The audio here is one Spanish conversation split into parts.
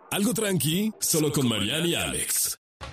Algo tranqui, solo con Mariana y Alex.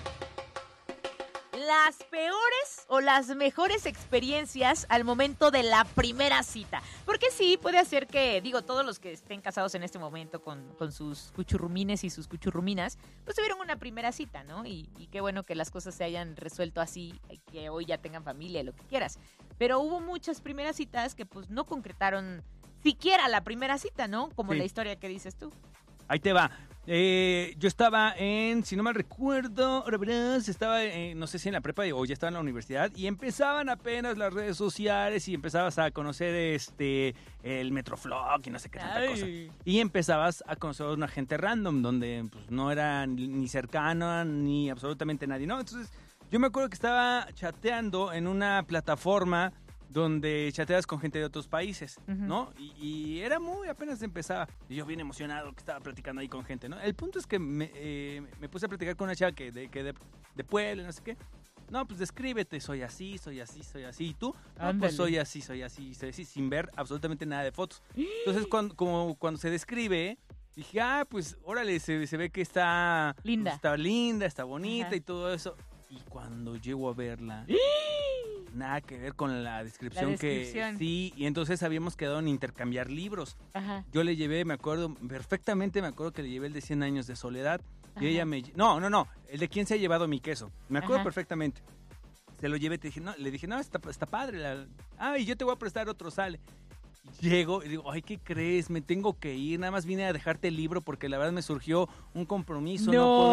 Las peores o las mejores experiencias al momento de la primera cita. Porque sí, puede hacer que, todos los que estén casados en este momento con sus cuchurrumines y sus cuchurruminas, pues tuvieron una primera cita, ¿no? Y qué bueno que las cosas se hayan resuelto así, que hoy ya tengan familia y lo que quieras. Pero hubo muchas primeras citas que pues no concretaron siquiera la primera cita, ¿no? Como Sí. la historia que dices tú. Ahí te va. Yo estaba si no mal recuerdo, estaba, no sé si en la prepa o ya estaba en la universidad y empezaban apenas las redes sociales y empezabas a conocer el Metroflog y no sé qué tanta cosa. Y empezabas a conocer a una gente random donde pues, no era ni cercana ni absolutamente nadie, ¿no? Entonces yo me acuerdo que estaba chateando en una plataforma donde chateas con gente de otros países, ¿no? Y era apenas empezaba. Y yo bien emocionado que estaba platicando ahí con gente, ¿no? El punto es que me puse a platicar con una chava de Puebla, no sé qué. No, pues descríbete, soy así. ¿Y tú? No, pues soy así, sin ver absolutamente nada de fotos. Entonces, cuando se describe, dije, pues, órale, se ve que está... Linda. Está linda, está bonita y todo eso. Y cuando llego a verla... Nada que ver con la descripción que sí, y entonces habíamos quedado en intercambiar libros. Ajá. Yo le llevé, me acuerdo que le llevé el de 100 años de soledad. Y ella no, el de quién se ha llevado mi queso. Me acuerdo perfectamente. Se lo llevé, le dije, no, está padre. Y yo te voy a prestar otro, sale. Llego y digo, ay, ¿qué crees? Me tengo que ir, nada más vine a dejarte el libro porque la verdad me surgió un compromiso.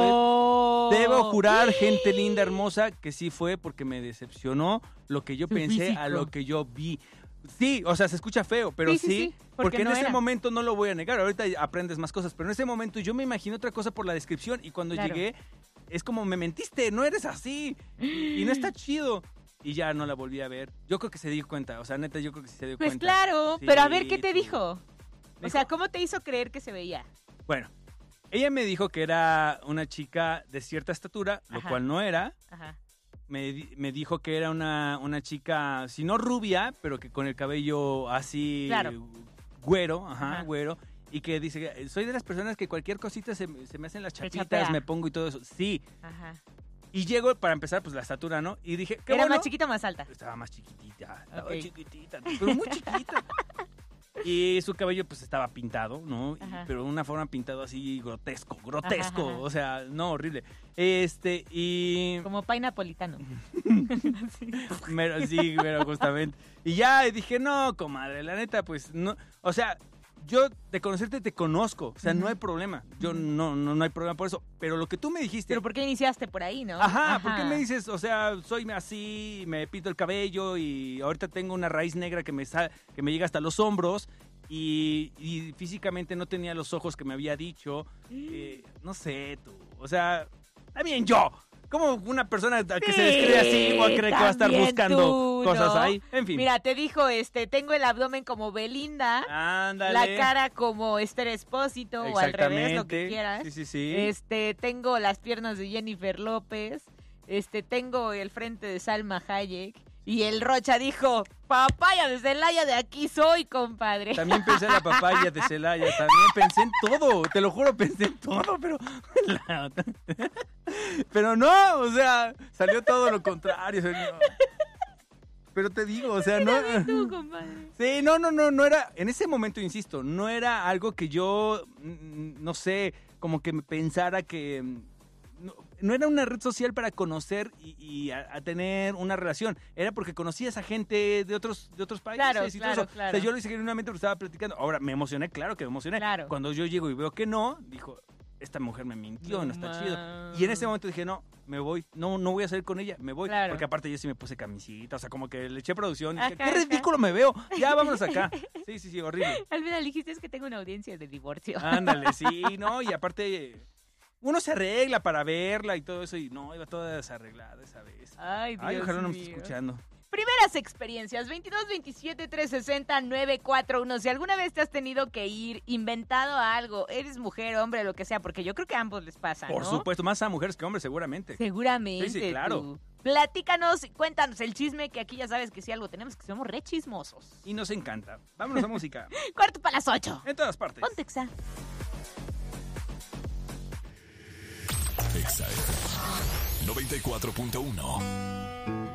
No poder. Debo jurar, gente linda, hermosa, que sí fue porque me decepcionó lo que yo pensé físico. A lo que yo vi. Sí, o sea, se escucha feo, pero sí porque en ese momento no lo voy a negar. Ahorita aprendes más cosas, pero en ese momento yo me imaginé otra cosa por la descripción y cuando llegué, es como, me mentiste, no eres así y no está chido. Y ya no la volví a ver. Yo creo que se dio cuenta. O sea, neta, yo creo que sí se dio cuenta. Pues claro, sí, pero a ver, ¿qué te dijo? O sea, ¿cómo te hizo creer que se veía? Bueno, ella me dijo que era una chica de cierta estatura, lo cual no era. Ajá. Me dijo que era una chica, si no rubia, pero que con el cabello así... Claro. Güero, güero. Y que dice, soy de las personas que cualquier cosita se me hacen las chapitas, me pongo y todo eso. Sí. Ajá. Y llego, para empezar, pues la estatura, ¿no? Y dije, ¿qué ¿Era bueno? más chiquita o más alta? Estaba más chiquitita, pero muy chiquita. Y su cabello, pues, estaba pintado, ¿no? Pero de una forma pintado así grotesco. Ajá. O sea, no, horrible. y... Como pay napolitano. Pero justamente. Y ya dije, no, comadre, la neta, pues, no, o sea... Yo de conocerte te conozco, o sea, no hay problema. Yo no hay problema por eso. Pero lo que tú me dijiste... Pero ¿por qué iniciaste por ahí, no? Ajá, ¿por qué me dices, o sea, soy así, me pinto el cabello y ahorita tengo una raíz negra que me llega hasta los hombros y físicamente no tenía los ojos que me había dicho? No sé, tú, o sea, también yo. ¿Cómo una persona que se describe así va a creer que va a estar buscando cosas ahí? En fin. Mira, te dijo, tengo el abdomen como Belinda. Ándale. La cara como Esther Expósito o al revés, lo que quieras. Sí. Tengo las piernas de Jennifer López. Tengo el frente de Salma Hayek. Y el Rocha dijo, papaya de Celaya, de aquí soy, compadre. También pensé en la papaya de Celaya, también pensé en todo, te lo juro, pensé en todo, pero no, o sea, salió todo lo contrario. Pero te digo, o sea, no... Tú, compadre. Sí, no era, en ese momento, insisto, no era algo que yo, no sé, como que pensara que... No era una red social para conocer y a tener una relación. Era porque conocía a esa gente de otros países. Claro. O sea, yo lo hice genuinamente porque estaba platicando. Ahora, me emocioné, claro que me emocioné. Claro. Cuando yo llego y veo que no, dijo, esta mujer me mintió, no está chido. Y en ese momento dije, no, me voy. No voy a salir con ella, me voy. Claro. Porque aparte yo sí me puse camisita, o sea, como que le eché producción. Y dije, qué ridículo me veo. Ya, vámonos acá. Sí, horrible. Al final dijiste, es que tengo una audiencia de divorcio. Ándale, sí, no, y aparte... Uno se arregla para verla y todo eso y no, iba toda desarreglada esa vez. Ay, Dios ojalá no me mío. esté escuchando. Primeras experiencias, 22-27-360-941. Si alguna vez te has tenido que ir, inventado algo, eres mujer, hombre, lo que sea, porque yo creo que a ambos les pasa, ¿no? Por supuesto, más a mujeres que hombres, seguramente. Seguramente. Sí, claro. Tú. Platícanos, cuéntanos el chisme, que aquí ya sabes que si algo tenemos, que somos re chismosos. Y nos encanta. Vámonos a música. 7:45. En todas partes. Ponte Exa. Exa FM 94.1.